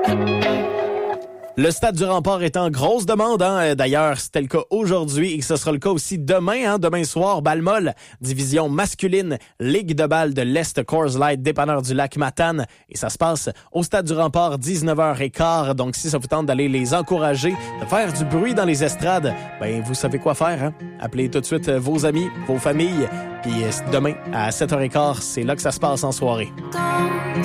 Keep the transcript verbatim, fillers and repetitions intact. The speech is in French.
Le Stade du Rempart est en grosse demande. Hein? D'ailleurs, c'était le cas aujourd'hui et ce sera le cas aussi demain. Hein? Demain soir, balle molle, division masculine, Ligue de balle de l'Est Coors Light, dépanneur du lac Matane. Et ça se passe au Stade du Rempart, dix-neuf heures quinze. Donc, si ça vous tente d'aller les encourager, de faire du bruit dans les estrades, ben vous savez quoi faire. Hein? Appelez tout de suite vos amis, vos familles. Puis demain, à sept heures quinze, c'est là que ça se passe en soirée. Don't